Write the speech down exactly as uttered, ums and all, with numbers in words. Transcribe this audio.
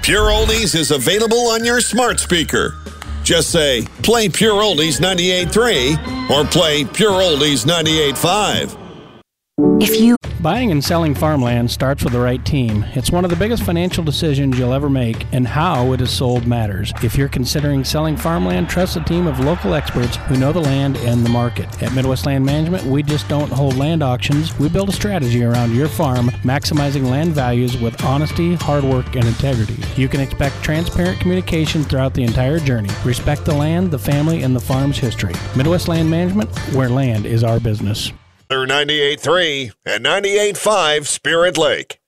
Pure Oldies is available on your smart speaker. Just say, play Pure Oldies ninety-eight point three or play Pure Oldies ninety-eight point five. If you Buying and selling farmland starts with the right team. It's one of the biggest financial decisions you'll ever make, and how it is sold matters. If you're considering selling farmland, trust a team of local experts who know the land and the market. At Midwest Land Management, we just don't hold land auctions. We build a strategy around your farm, maximizing land values with honesty, hard work, and integrity. You can expect transparent communication throughout the entire journey. Respect the land, the family, and the farm's history. Midwest Land Management, where land is our business. ninety-eight point three and ninety-eight point five Spirit Lake.